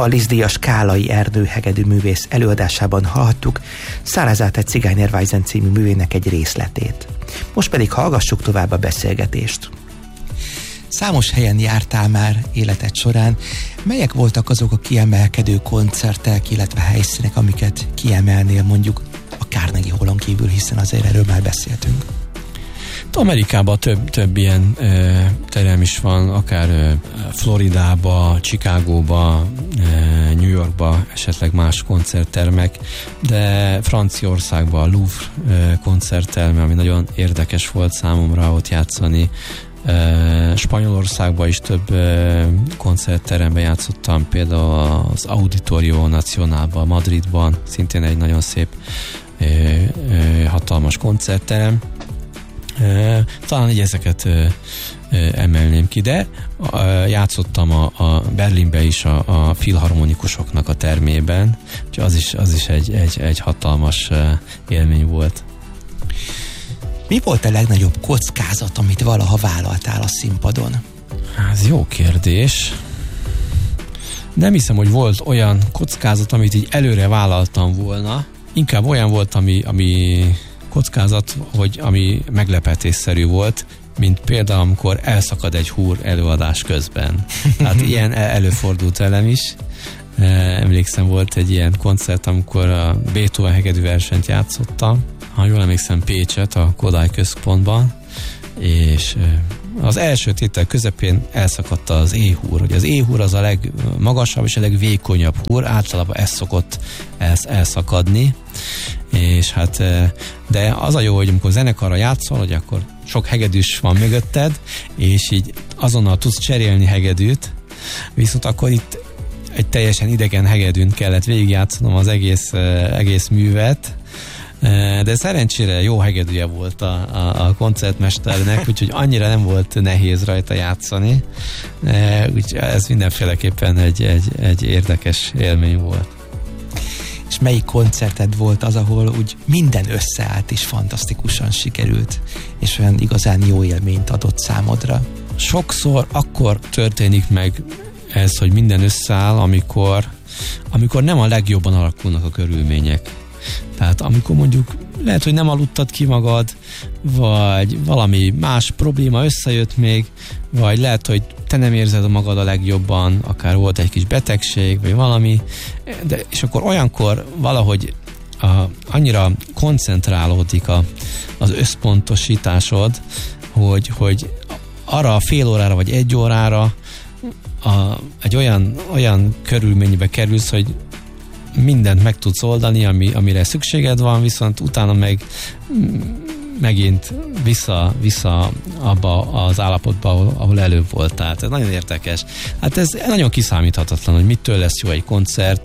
A Liszt-díjas Kálai Ernő hegedűművész előadásában hallhattuk Szálazát Cigánynerweisen című művének egy részletét. Most pedig hallgassuk tovább a beszélgetést. Számos helyen jártál már életed során. Melyek voltak azok a kiemelkedő koncertek, illetve helyszínek, amiket kiemelnél mondjuk a Carnegie Hallon kívül, hiszen azért erről már beszéltünk? Amerikában több ilyen terem is van, akár Floridába, Chicagóba, New Yorkba, esetleg más koncerttermek, de Franciaországban a Louvre koncertterme, ami nagyon érdekes volt számomra ott játszani. Spanyolországban is több koncertteremben játszottam, például az Auditorio Nacionalban, Madridban, szintén egy nagyon szép, hatalmas koncertterem. Talán így ezeket emelném ki, de játszottam a Berlinbe is a filharmonikusoknak a termében, úgyhogy az is egy hatalmas élmény volt. Mi volt a legnagyobb kockázat, amit valaha vállaltál a színpadon? Ez jó kérdés. Nem hiszem, hogy volt olyan kockázat, amit így előre vállaltam volna. Inkább olyan volt, ami kockázat, ami meglepetésszerű volt, mint például, amikor elszakad egy húr előadás közben. Tehát ilyen előfordult velem is. Emlékszem, volt egy ilyen koncert, amikor a Beethoven hegedűversenyt játszottam. Ha jól emlékszem, Pécset, a Kodály központban, és az első tétel közepén elszakadt az éhúr. Ugye az éhúr az a legmagasabb és a legvékonyabb húr, általában ez szokott elszakadni, és hát, de az a jó, hogy amikor zenekarra játszol, hogy akkor sok hegedűs van mögötted, és így azonnal tudsz cserélni hegedűt, viszont akkor itt egy teljesen idegen hegedűn kellett végigjátszanom az egész művet, de szerencsére jó hegedűje volt a koncertmesternek, úgyhogy annyira nem volt nehéz rajta játszani, úgyhogy ez mindenféleképpen egy érdekes élmény volt. És melyik koncerted volt az, ahol úgy minden összeállt és fantasztikusan sikerült, és olyan igazán jó élményt adott számodra? Sokszor akkor történik meg ez, hogy minden összeáll, amikor nem a legjobban alakulnak a körülmények. Tehát amikor mondjuk lehet, hogy nem aludtad ki magad, vagy valami más probléma összejött még, vagy lehet, hogy te nem érzed magad a legjobban, akár volt egy kis betegség, vagy valami, és akkor olyankor valahogy annyira koncentrálódik az összpontosításod, hogy arra a fél órára, vagy egy órára egy olyan körülménybe kerülsz, hogy mindent meg tudsz oldani, amire szükséged van, viszont utána megint vissza abba az állapotba, ahol előbb voltál. Ez nagyon érdekes. Hát ez nagyon kiszámíthatatlan, hogy mitől lesz jó egy koncert.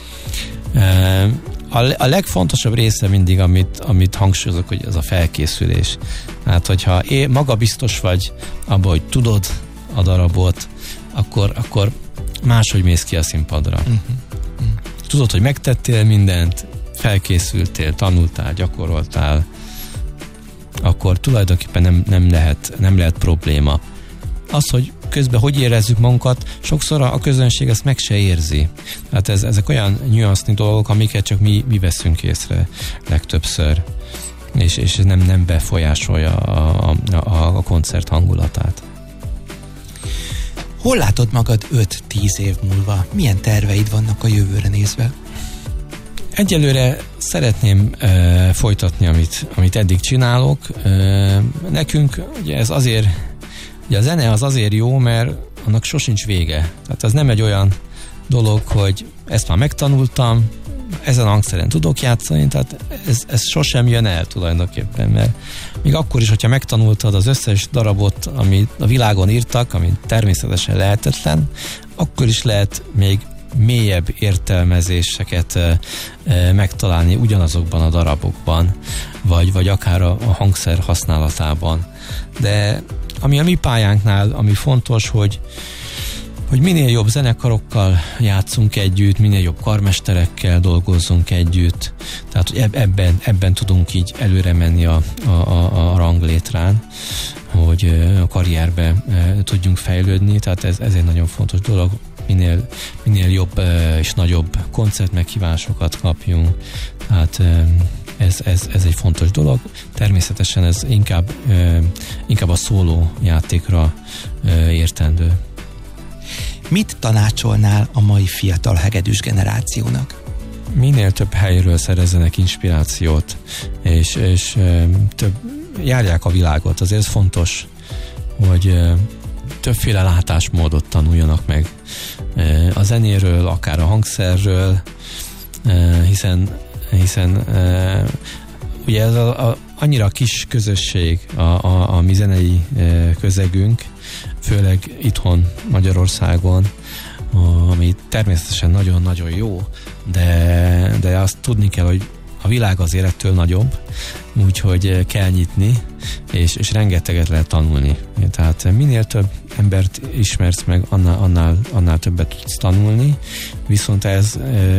A legfontosabb része mindig, amit hangsúlyozok, hogy ez a felkészülés. Hát, hogyha magabiztos vagy abban, hogy tudod a darabot, akkor máshogy mész ki a színpadra. Tudod, hogy megtettél mindent, felkészültél, tanultál, gyakoroltál, akkor tulajdonképpen nem lehet probléma. Az, hogy közben hogy érezzük magunkat, sokszor a közönség ezt meg se érzi. Hát ezek olyan nüansznyi dolgok, amiket csak mi veszünk észre legtöbbször, és nem befolyásolja a koncert hangulatát. Hol látod magad 5-10 év múlva? Milyen terveid vannak a jövőre nézve? Egyelőre szeretném folytatni, amit eddig csinálok. Nekünk ugye ez azért, ugye a zene az azért jó, mert annak sosincs vége. Tehát ez nem egy olyan dolog, hogy ezt már megtanultam, ezen a hangszeren tudok játszani, tehát ez sosem jön el tulajdonképpen, mert még akkor is, hogyha megtanultad az összes darabot, amit a világon írtak, ami természetesen lehetetlen, akkor is lehet még mélyebb értelmezéseket megtalálni ugyanazokban a darabokban, vagy akár a hangszer használatában. De ami a mi pályánknál, ami fontos, hogy minél jobb zenekarokkal játszunk együtt, minél jobb karmesterekkel dolgozzunk együtt, tehát hogy ebben tudunk így előre menni a ranglétrán, a karrierbe tudjunk fejlődni, tehát ez egy nagyon fontos dolog, minél jobb és nagyobb koncertmeghívásokat kapjunk, tehát ez egy fontos dolog. Természetesen ez inkább a szóló játékra értendő. Mit tanácsolnál a mai fiatal hegedűs generációnak? Minél több helyről szerezzenek inspirációt, és járják a világot. Azért ez fontos, hogy többféle látásmódot tanuljanak meg. A zenéről, akár a hangszerről, hiszen ugye ez annyira kis közösség a mi zenei közegünk, főleg itthon Magyarországon, ami természetesen nagyon-nagyon jó, de azt tudni kell, hogy a világ azért ettől nagyobb, úgyhogy kell nyitni, és rengeteget lehet tanulni. Tehát minél több embert ismersz meg, annál többet tudsz tanulni, viszont ez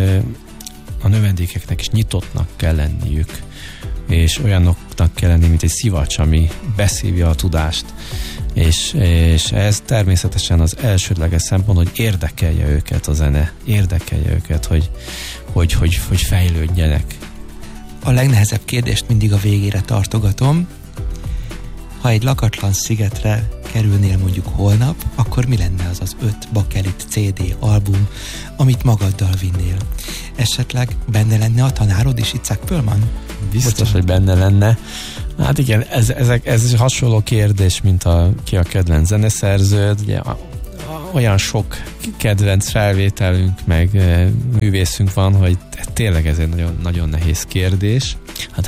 a növendékeknek is nyitottnak kell lenniük, és olyanoknak kell lenni, mint egy szivacs, ami beszívja a tudást, és ez természetesen az elsődleges szempont, hogy érdekelje őket a zene, érdekelje őket, hogy fejlődjenek. A legnehezebb kérdést mindig a végére tartogatom. Ha egy lakatlan szigetre kerülnél mondjuk holnap, akkor mi lenne az az 5 bakelit CD album, amit magaddal vinnél? Esetleg benne lenne a tanárod is, Itzhak Perlman? Biztos, hogy benne lenne. Hát igen, ez hasonló kérdés, mint ki a kedvenc zeneszerződ. Ugye, olyan sok kedvenc felvételünk, meg művészünk van, hogy tényleg ez egy nagyon, nagyon nehéz kérdés. Hát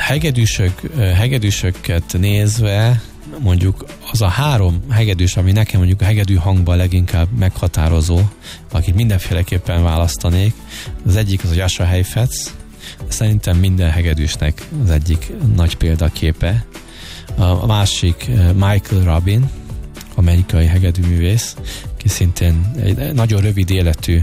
hegedűsöket nézve, mondjuk az a 3 hegedűs, ami nekem mondjuk a hegedű hangban leginkább meghatározó, akit mindenféleképpen választanék, az egyik az a Jascha Heifetz, szerintem minden hegedűsnek az egyik nagy példaképe. A másik Michael Rabin, amerikai hegedűművész, ki szintén egy nagyon rövid életű,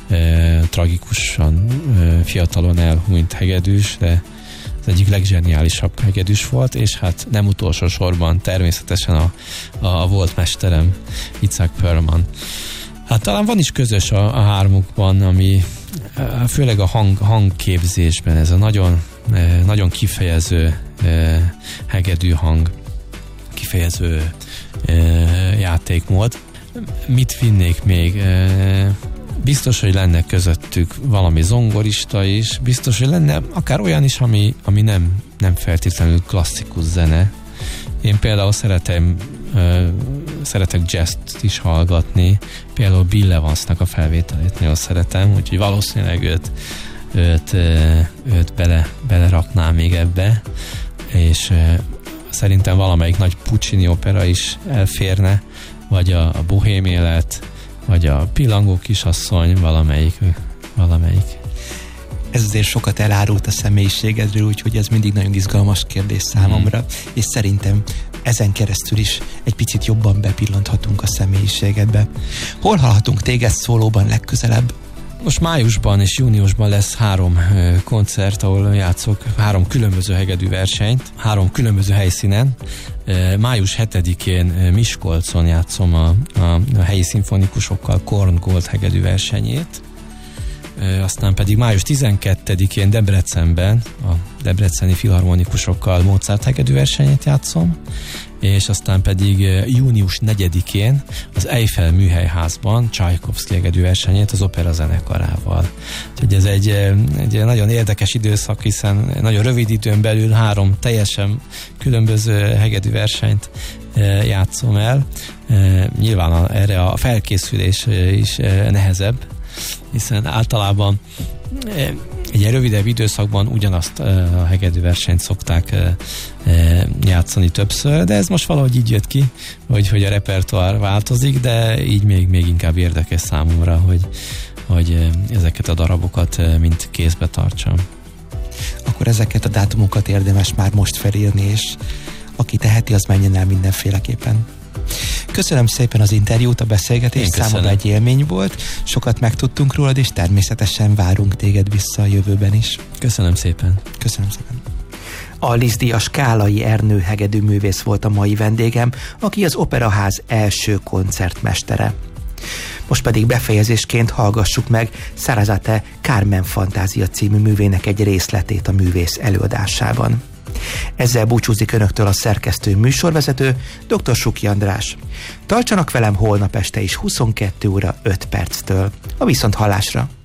tragikusan fiatalon elhunyt hegedűs, de az egyik legzseniálisabb hegedűs volt, és hát nem utolsó sorban természetesen a volt mesterem, Itzhak Perlman. Hát talán van is közös a hármukban, ami főleg a hangképzésben ez a nagyon, nagyon kifejező hegedű hang, kifejező játékmód. Mit vinnék még? Biztos, hogy lenne közöttük valami zongorista is, biztos, hogy lenne akár olyan is, ami nem feltétlenül klasszikus zene. Én például szeretek jazzt is hallgatni, például Bill Evansnak a felvételét nagyon szeretem, úgyhogy valószínűleg őt beleraknám még ebbe, és szerintem valamelyik nagy Puccini opera is elférne, vagy a Bohém élet, vagy a Pillangó kisasszony, valamelyik. Ez azért sokat elárult a személyiségedről, úgyhogy ez mindig nagyon izgalmas kérdés számomra, és szerintem ezen keresztül is egy picit jobban bepillanthatunk a személyiségedbe. Hol hallhatunk téged szólóban legközelebb? Most májusban és júniusban lesz 3 koncert, ahol játszok 3 különböző hegedű versenyt, 3 különböző helyszínen. Május 7-én Miskolcon játszom a helyi szimfonikusokkal Korn Gold hegedű versenyét. Aztán pedig május 12-én Debrecenben a debreceni filharmonikusokkal Mozart hegedű versenyét játszom, és aztán pedig június 4-én az Eiffel műhelyházban Csajkovszky hegedű versenyét az opera zenekarával. Úgyhogy ez egy nagyon érdekes időszak, hiszen nagyon rövid időn belül 3 teljesen különböző hegedű versenyt játszom el. Nyilván erre a felkészülés is nehezebb, hiszen általában egy rövidebb időszakban ugyanazt a hegedű versenyt szokták játszani többször, de ez most valahogy így jött ki, hogy a repertoár változik, de így még inkább érdekes számomra, hogy ezeket a darabokat mind kézbe tartsam. Akkor ezeket a dátumokat érdemes már most felírni, és aki teheti, az menjen el mindenféleképpen. Köszönöm szépen az interjút, a beszélgetést, számomra egy élmény volt, sokat megtudtunk rólad, és természetesen várunk téged vissza a jövőben is. Köszönöm szépen. Köszönöm szépen. A Liszt-díjas Kálai Ernő hegedűművész volt a mai vendégem, aki az Operaház első koncertmestere. Most pedig befejezésként hallgassuk meg Sarasate Carmen Fantázia című művének egy részletét a művész előadásában. Ezzel búcsúzik önöktől a szerkesztő műsorvezető, dr. Suki András. Tartsanak velem holnap este is 22 óra 5 perctől. A viszonthallásra!